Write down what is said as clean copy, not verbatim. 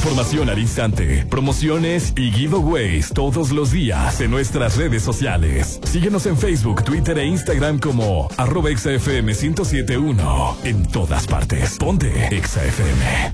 información al instante, promociones y giveaways todos los días en nuestras redes sociales. Síguenos en Facebook, Twitter e Instagram como @ExaFM 1071. En todas partes. Ponte Exa FM.